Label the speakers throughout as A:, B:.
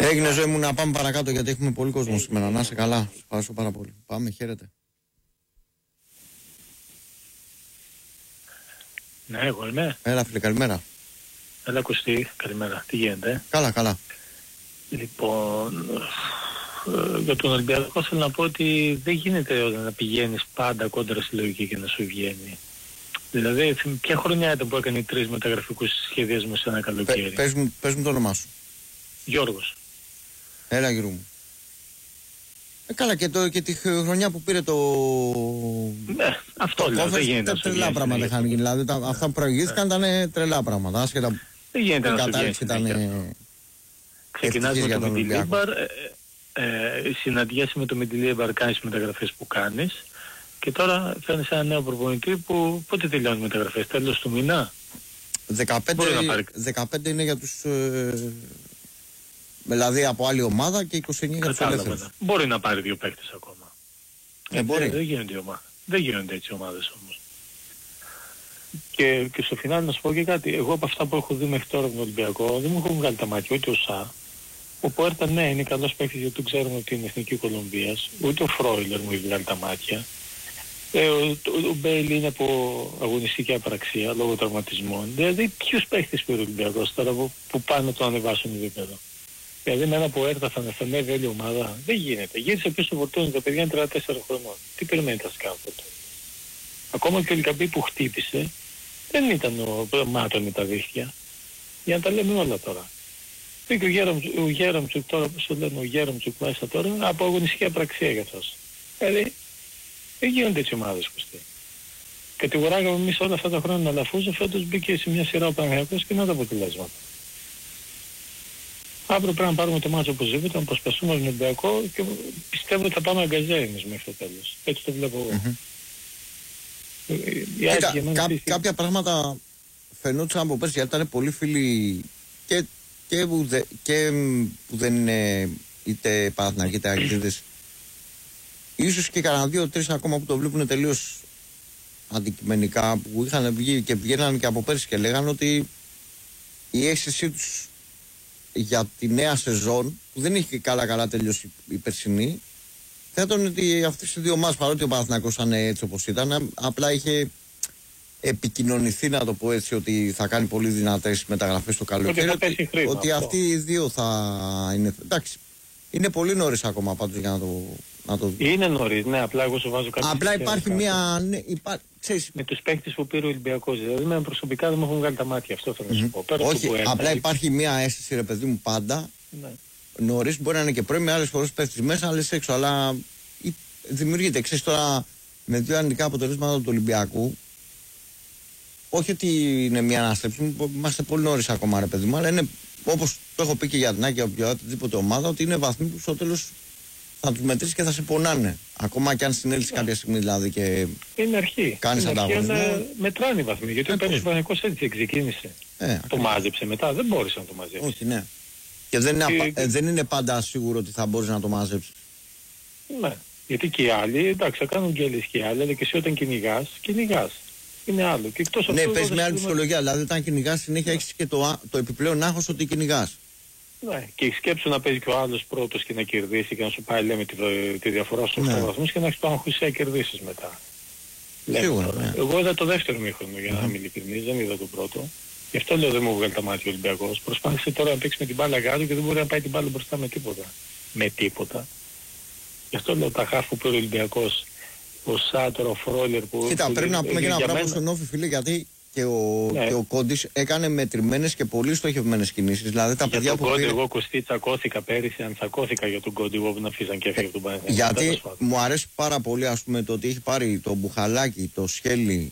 A: Έγινε, ζωή μου, να πάμε παρακάτω γιατί έχουμε πολύ κόσμο σήμερα. Να είσαι καλά. Ευχαριστώ πάρα πολύ. Πάμε, χαίρετε.
B: Ναι, εγώ είμαι.
A: Έλα, φίλε, καλημέρα.
B: Έλα, Κωστή, καλημέρα. Τι γίνεται?
A: Καλά, καλά.
B: Λοιπόν, για τον Ολυμπιακό θέλω να πω ότι δεν γίνεται να πηγαίνεις πάντα κόντρα στη λογική και να σου βγαίνει. Δηλαδή, ποια χρονιά ήταν που έκανε 3 μεταγραφικούς σχεδιασμούς σε ένα καλοκαίρι?
A: Πες μου το όνομά σου.
B: Γιώργος.
A: Έλα, Γιώργο μου. Καλά, και τη χρονιά που πήρε το...
B: Ναι, αυτό λέω, δεν γίνεται να σου
A: τρελά πράγματα είχαν γίνει. Δηλαδή, αυτά που προηγήθηκαν ήταν τρελά πράγματα. Άσχετα,
B: δεν γίνεται να σου
A: βγαίνει.
B: Ξεκινάς με το Μεντιλίμπαρ, συναντιέσαι με το Μεντιλίμπαρ, κάνεις μεταγραφές που κάνεις και τώρα φέρνεις ένα νέο προπονητή που πότε τελειώνει μεταγραφές, τέλος του μήνα?
A: 15 είναι για τους... δηλαδή από άλλη ομάδα και 29 για τους ελεύθερους.
B: Μπορεί να πάρει 2 παίκτες ακόμα.
A: Μπορεί.
B: Δεν γίνονται ομάδες. Δεν γίνονται έτσι ομάδες όμως. Και στο φινάλι να σου πω και κάτι. Εγώ από αυτά που έχω δει μέχρι τώρα τον Ολυμπιακό δεν μου έχουν βγάλει τα μάτια ούτε ο Σα. Ο Πουέρτα ναι είναι καλός παίκτης γιατί τον ξέρουμε ότι είναι Εθνική Κολομβίας. Ούτε ο Φρόιλερ μου έχει βγάλει τα μάτια. Ο Μπέιλ είναι από αγωνιστική απραξία λόγω τραυματισμών. Δηλαδή ποιους παίκτες πήρε ο Ολυμπιακός τώρα που πάνε να το ανεβάσουν επίπεδο? Δηλαδή με ένα Πουέρτα θα ανεβεί όλη η ομάδα. Δεν γίνεται. Γύρισε πίσω στο φορτώνει, τα παιδιά είναι 34 χρονών. Τι περιμένει να σκάφω τότε? Ακόμα και ο Λικαμπή που χτύπησε δεν ήταν ο Μάτων με τα δίχτυα. Για να τα λέμε όλα τώρα. Και ο Γέραμτσουκ τώρα, όπως το λέμε, ο Γέραμτσουκ μέσα τώρα, από αγωνιστική απραξία για αυτός. Δηλαδή, δεν γίνονται έτσι ομάδες, Κωστή. Κατηγοράγαμε εμείς όλα αυτά τα χρόνια να Αλαφούζο, φέτος μπήκε σε μια σειρά ο Παναγιακός και να τα αποτελέσματα. Αύριο πρέπει να πάρουμε το μάτσο οπωσδήποτε, να προσπαθούμε τον Ολυμπιακό και πιστεύω ότι θα πάμε αγκαζιά εμείς μέχρι το τέλος. Έτσι το βλέπω εγώ.
A: Κάποια πράγματα φαινόντουσαν από πέρσι, γιατί ήταν πολύ φίλοι και που δεν είναι είτε Παναθηναϊκοί είτε Αγγλίδες. Ίσως και κανένα 2-3 ακόμα που το βλέπουν τελείως αντικειμενικά, που είχαν βγει και βγαίναν και από πέρσι και λέγανε ότι η αίσθησή τους για τη νέα σεζόν, που δεν είχε καλά τελειώσει η περσινή, θα ήταν ότι αυτές οι δύο ομάδες, παρότι ο Παναθηναϊκός ήταν έτσι όπως ήταν, απλά είχε επικοινωνηθεί, να το πω έτσι, ότι θα κάνει πολύ δυνατές μεταγραφές στο καλοκαίρι, ότι αυτοί οι δύο θα είναι. Εντάξει, είναι πολύ νωρίς ακόμα πάντως για να το δει. Είναι νωρίς, ναι, απλά εγώ σου βάζω κάτι. Απλά υπάρχει μια. Ναι, ξέρεις, με τους παίκτες που πήρε ο Ολυμπιακός, δηλαδή με προσωπικά δεν μου έχουν βγάλει τα μάτια, αυτό θέλω να σου πω. Όχι, απλά υπάρχει μια αίσθηση, ρε παιδί μου, πάντα. Ναι. Νωρίς, μπορεί να είναι και πρώιμη, άλλες φορές πέφτεις μέσα, άλλες έξω, αλλά δημιουργείται. Ξέρεις τώρα, με 2 αρνητικά αποτελέσματα του Ολυμπιακού, όχι ότι είναι μια αναστρέψη, είμαστε πολύ νωρίς ακόμα, ρε παιδί μου, αλλά είναι, όπως το έχω πει και για την Άκη, για οποιαδήποτε ομάδα, ότι είναι βαθμοί που στο τέλος θα τους μετρήσεις και θα σε πονάνε. Ακόμα και αν συνέλθεις κάποια στιγμή δηλαδή και είναι αρχή. Κάνεις ανταγωνισμό. Μετράνε οι βαθμοί, γιατί ο Παναθηναϊκός έτσι ξεκίνησε. Το μάζεψε μετά, δεν μπόρεσε να το μαζέψει. Όχι, ναι. Και δεν είναι πάντα σίγουρο ότι θα μπορείς να το μαζέψεις. Ναι. Γιατί και οι άλλοι, εντάξει, θα κάνουν γκέλες και οι άλλοι, αλλά και εσύ όταν κυνηγάς. Είναι άλλο. Και εκτός ναι, πες με άλλη ψυχολογία. Δηλαδή, όταν κυνηγάς συνέχεια έχεις και το επιπλέον άγχος ότι κυνηγάς. Ναι, και σκέψου να παίζει και ο άλλος πρώτος και να κερδίσει και να σου πάει, λέμε, τη διαφορά στους 8 βαθμούς και να έχεις το άγχος να κερδίσεις μετά. Σίγουρα. Ναι. Εγώ είδα το δεύτερο μήχρονο, για να είμαι ειλικρινής, δεν είδα το πρώτο. Γι' αυτό λέω δεν μου βγάλει τα μάτια ο Ολυμπιακός. Προσπάθησε τώρα να παίξει με την μπάλα κάτω και δεν μπορεί να πάει την μπάλα μπροστά με τίποτα. Γι' αυτό λέω τα χάφ που πήρε ο Ολυμπιακός. Ο Σάτορ, ο Φρόιλερ που... Κοίτα, πρέπει να πούμε και ένα πράγμα στον Όφη, φίλε, γιατί και ο Κόντις έκανε μετρημένες και πολύ στοχευμένες κινήσεις. Δηλαδή τα παιδιά που πήρε... Εγώ Κωστή τσακώθηκα πέρυσι, αν τσακώθηκα για τον Κόντι, εγώ που να φύσαν και έφυγε από τον Παναθηναϊκό. Γιατί μου αρέσει πάρα πολύ, ας πούμε, το ότι έχει πάρει το Μπουχαλάκι, το Σχέλι,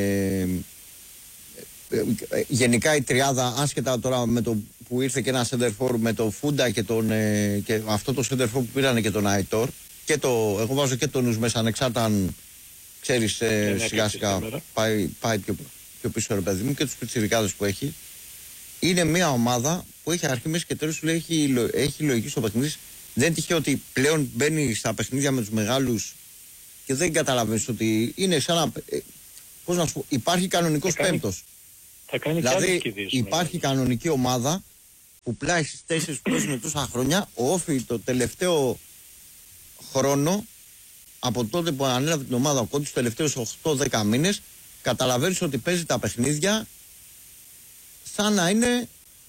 A: γενικά η τριάδα, άσχετα τώρα με το που ήρθε και ένα σέντερφορ με το Φούντα και αυτό το σέντερφορ που πήρανε και τον Αϊτόρ. Και εγώ βάζω και τον νους μέσα, ανεξάρτητα αν ξέρεις σιγά σιγά πάει πιο πίσω, ρε παιδί μου, και τους πιτσιρικάδες που έχει. Είναι μια ομάδα που έχει αρχή, μέση και τέλος, σου λέει έχει λογική στο παιχνίδι. Δεν τυχαίο ότι πλέον μπαίνει στα παιχνίδια με τους μεγάλους και δεν καταλαβαίνεις ότι είναι σαν να... πώς να σου πω, υπάρχει κανονικός πέμπτος. Δηλαδή υπάρχει κανονική ομάδα που πλάει στις θέσεις που παίζει με τόσα χρόνια, ο Όφη το τελευταίο χρόνο, από τότε που ανέλαβε την ομάδα ο Κόντης, τους τελευταίους 8-10 μήνες, καταλαβαίνεις ότι παίζει τα παιχνίδια σαν να είναι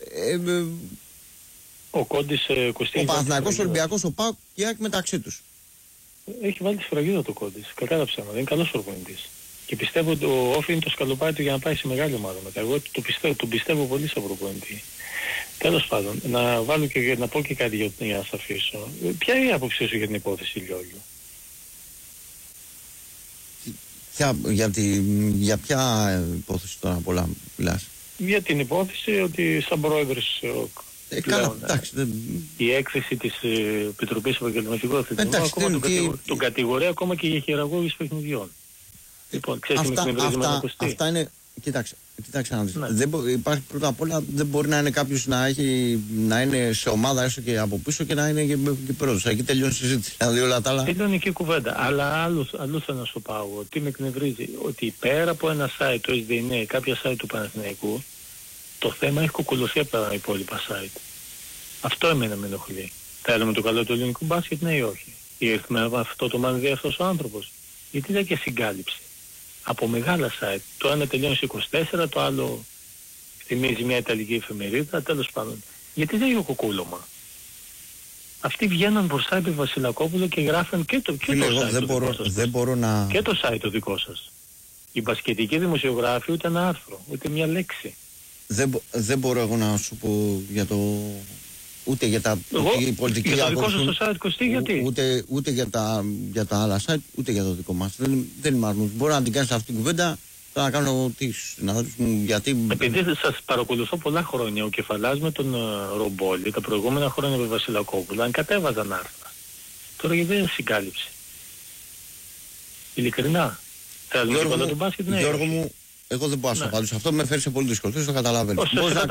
B: ο Κόντης
A: ο Παναθηναϊκός, ο Ολυμπιακός, ο ΠΑΟΚ και η ΑΕΚ μεταξύ τους.
B: Έχει βάλει τη σφραγίδα το Κόντης. Κακά τα ψέματα. Είναι καλός προπονητής. Και πιστεύω ότι ο Όφη είναι το σκαλοπάτι του για να πάει σε μεγάλη ομάδα μετά. Εγώ τον πιστεύω πολύ σαν προπονητή. Τέλος πάντων, να βάλω και να πω και κάτι για να σας αφήσω. Ποια είναι η άποψή σου για την υπόθεση Λιόλιου?
A: Για ποια υπόθεση τώρα πολλά μιλάς?
B: Για την υπόθεση ότι σαν πρόεδρος
A: καλά, εντάξει,
B: η έκθεση της Επιτροπής Επαγγελματικών Αθλητισμού ακόμα τον κατηγορεί ακόμα και για χειραγώγηση παιχνιδιών. Λοιπόν, ξέρεις τι με εκνευρίζει με το
A: αυτά είναι, κοίταξε να δεις. Ναι. Υπάρχει πρώτα απ' όλα, δεν μπορεί να είναι κάποιος να είναι σε ομάδα έστω και από πίσω και να είναι και πρώτος. Εκεί τελειώνει η συζήτηση. Δηλαδή όλα τα άλλα.
B: Τελειώνει και η κουβέντα. Αλλά αλλού θέλω να σου πάω. Τι με εκνευρίζει, ότι πέρα από ένα site, το SDNA, κάποια site του Παναθηναϊκού, το θέμα έχει κουκουλωθεί από τα υπόλοιπα site. Αυτό εμένα με ενοχλεί. Θέλουμε το καλό του ελληνικού μπάσκετ, ναι ή όχι? Ήρθε με αυτό το μανδύα αυτός ο άνθρωπος? Γιατί δεν και συγκάλυψε από μεγάλα site. Το ένα τελειώνει σε 24, το άλλο θυμίζει μια ιταλική εφημερίδα, τέλος πάντων. Γιατί δεν είναι κουκούλωμα? Αυτοί βγαίναν μπροστά επί Βασιλακόπουλο και γράφαν και το site το δικό σας.
A: Δεν μπορώ να...
B: Και το site το δικό σας. Οι μπασκετικοί δημοσιογράφοι ούτε ένα άρθρο, ούτε μια λέξη.
A: Δεν μπορώ εγώ να σου πω για το... Ούτε για τα πολιτική
B: για το δικό σας το site Κωστή, γιατί?
A: Ούτε για τα άλλα site, ούτε για το δικό μας. Δεν υπάρχουν. Μπορώ να την κάνεις αυτή την κουβέντα, να κάνω τι συναδέλφους μου, γιατί...
B: Επειδή σας παρακολουθώ πολλά χρόνια, ο Κεφαλάς με τον Ρομπόλη, τα προηγούμενα χρόνια με Βασιλακόπουλο, αν κατέβαζαν άρθρα. Τώρα γιατί δεν συγκάλυψε? Ειλικρινά. Θέλουμε το τον μπάσκετ, ναι.
A: Γιώργο μου, εγώ δεν μπορώ να σου απαντήσω. Αυτό με φέρει σε πολύ δύσκολο. Δεν το καταλαβαίνω.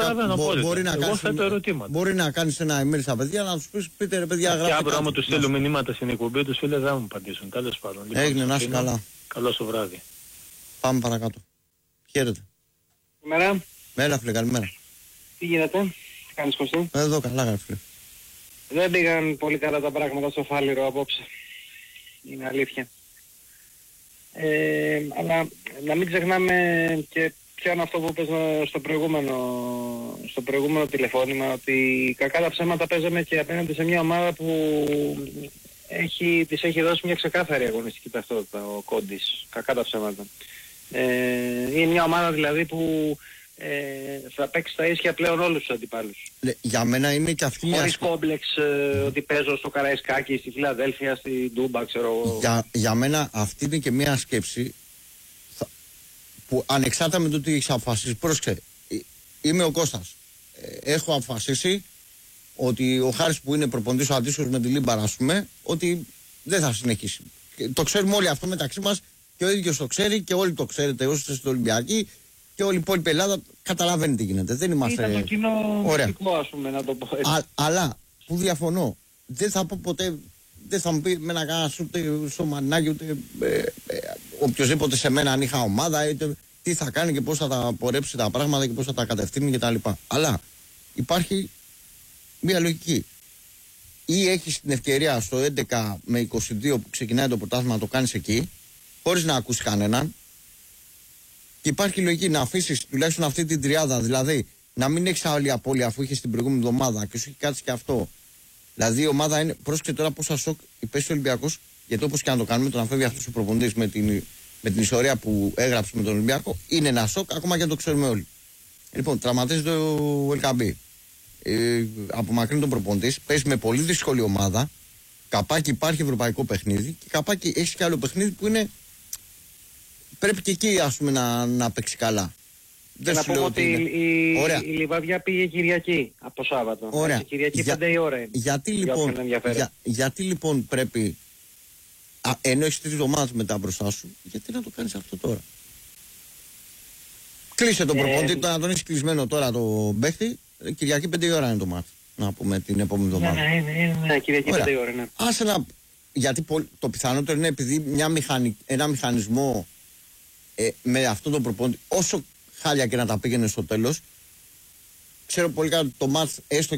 A: Μπορεί να κάνεις ένα email στα παιδιά να τους πείτε ρε παιδιά, γράφτε.
B: Και αύριο άμα τους στείλω μηνύματα στην εκπομπή τους, φίλε, δεν μου απαντήσουν. Τέλος πάντων.
A: Έγινε, να είσαι καλά.
B: Καλό σου βράδυ.
A: Πάμε παρακάτω. Χαίρετε.
C: Καλημέρα.
A: Μέρα, φίλε, καλημέρα.
C: Τι γίνεται, τι κάνεις Κωστή?
A: Εδώ καλά, φίλε.
C: Δεν πήγαν πολύ καλά τα πράγματα στο Φάληρο απόψε. Είναι αλήθεια. Αλλά να μην ξεχνάμε και πιάνω αυτό που πες στο προηγούμενο τηλεφώνημα, ότι κακά τα ψέματα παίζαμε και απέναντι σε μια ομάδα που της έχει δώσει μια ξεκάθαρη αγωνιστική ταυτότητα ο Κόντης. Κακά τα ψέματα. Είναι μια ομάδα δηλαδή που θα παίξει τα ίσια πλέον όλους τους αντιπάλους.
A: Για μένα είναι και αυτή μια...
C: Χωρίς κόμπλεξ ότι παίζω στο Καραϊσκάκι, στη Φιλαδέλφια, στη Ντούμπα, ξέρω εγώ.
A: Για μένα αυτή είναι και μια σκέψη που ανεξάρτητα με το τι έχεις αποφασίσει. Πρόσεξε, είμαι ο Κώστας. Έχω αποφασίσει ότι ο Χάρης που είναι προπονητής ο αντίστοιχος με τη Λίμπαρα, ας πούμε, ότι δεν θα συνεχίσει. Το ξέρουμε όλοι αυτό μεταξύ μας και ο ίδιος το ξέρει και όλοι το ξέρετε όσοι είστε στο Ολυμπιακή. Και όλη η υπόλοιπη Ελλάδα καταλαβαίνει τι γίνεται. Δεν είμαστε...
C: Ήταν το κοινό μυστικό, ας πούμε, να το πω έτσι.
A: Αλλά που διαφωνώ, δεν θα πω ποτέ, δεν θα μου πει με να κάνω ούτε στο μανάκι, ούτε οποιοδήποτε σε μένα αν είχα ομάδα, είτε τι θα κάνει και πώς θα τα πορέψει τα πράγματα και πώς θα τα κατευθύνει κτλ. Αλλά υπάρχει μια λογική. Ή έχεις την ευκαιρία στο 11 με 22 που ξεκινάει το πρωτάθλημα να το κάνεις εκεί, χωρίς να ακούσει κανέναν. Και υπάρχει λογική να αφήσεις τουλάχιστον αυτή την τριάδα, δηλαδή να μην έχεις άλλη απώλεια αφού είχες την προηγούμενη εβδομάδα και σου έχει κάτσει και αυτό. Δηλαδή η ομάδα είναι. Πρόσεξε τώρα πόσα σοκ υπέστη ο Ολυμπιακός, γιατί όπως και να το κάνουμε, το να φεύγει αυτός ο προπονητής με την ιστορία που έγραψε με τον Ολυμπιακό, είναι ένα σοκ ακόμα και αν το ξέρουμε όλοι. Λοιπόν, τραυματίζεται ο Ελκαμπή. Απομακρύνει τον προπονητή, παίζει με πολύ δύσκολη ομάδα. Καπάκι υπάρχει ευρωπαϊκό παιχνίδι και καπάκι έχει και άλλο παιχνίδι που είναι. Πρέπει και εκεί ας πούμε να παίξει καλά.
C: Και να πούμε ότι η Λιβαδιά πήγε Κυριακή από το Σάββατο.
A: Ωραία.
C: Κυριακή 5 η ώρα είναι.
A: Γιατί λοιπόν πρέπει, ενώ έχεις 3 εβδομάδες μετά μπροστά σου, γιατί να το κάνεις αυτό τώρα? Κλείσε τον προπονητή, να τον έχεις κλεισμένο τώρα το παίχτη. Κυριακή 5 η ώρα είναι το μάτι. Να πούμε την επόμενη εβδομάδα.
C: Ναι, Κυριακή 5 η ώρα, ναι.
A: Άσε να. Γιατί το πιθανότερο είναι επειδή ένα μηχανισμό με αυτόν τον προπονητή, όσο χάλια και να τα πήγαινε στο τέλος, ξέρω πολύ καλά το μάτς, έστω